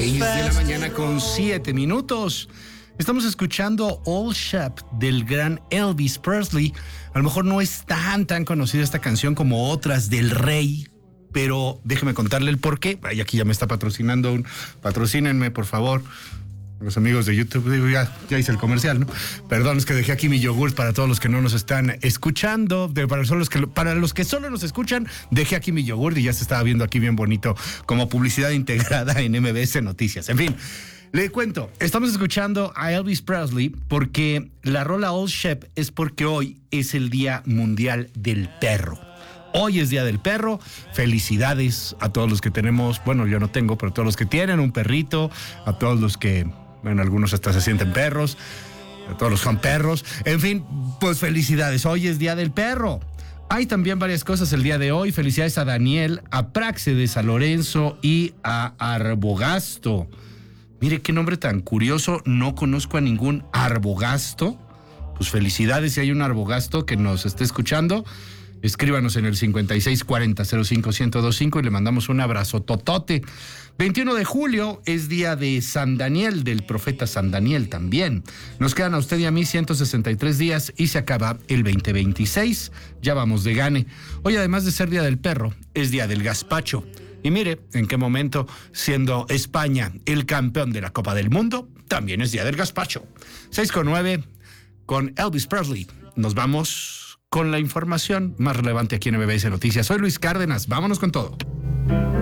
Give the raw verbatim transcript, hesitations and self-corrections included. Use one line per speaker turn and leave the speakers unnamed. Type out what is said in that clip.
seis de la mañana con siete minutos. Estamos escuchando Old Shep del gran Elvis Presley. A lo mejor no es tan, tan conocida esta canción como otras del Rey, pero déjeme contarle el por qué. Ay, aquí ya me está patrocinando un... Patrocínenme, por favor. Los amigos de YouTube, digo, ya, ya hice el comercial, ¿no? Perdón, es que dejé aquí mi yogur para todos los que no nos están escuchando. De, para, solo los que, para los que solo nos escuchan, dejé aquí mi yogur y ya se estaba viendo aquí bien bonito como publicidad integrada en M B S Noticias. En fin, le cuento, estamos escuchando a Elvis Presley porque la rola Old Shep es porque hoy es el Día Mundial del Perro. Hoy es Día del Perro. Felicidades a todos los que tenemos, bueno, yo no tengo, pero todos los que tienen un perrito, a todos los que... Bueno, algunos hasta se sienten perros, todos los son perros. En fin, pues felicidades. Hoy es Día del Perro. Hay también varias cosas el día de hoy. Felicidades a Daniel, a Práxedes, a Lorenzo y a Arbogasto. Mire qué nombre tan curioso. No conozco a ningún Arbogasto. Pues felicidades si hay un Arbogasto que nos esté escuchando. Escríbanos en el cincuenta y seis cuarenta cero cinco ciento veinticinco y le mandamos un abrazo totote. veintiuno de julio es día de San Daniel, del profeta San Daniel también. Nos quedan a usted y a mí ciento sesenta y tres días y se acaba el veinte veintiséis. Ya vamos de gane. Hoy, además de ser Día del Perro, es Día del Gazpacho. Y mire, en qué momento, siendo España el campeón de la Copa del Mundo, también es Día del Gazpacho. seis con nueve con Elvis Presley. Nos vamos con la información más relevante aquí en M B S Noticias. Soy Luis Cárdenas. Vámonos con todo.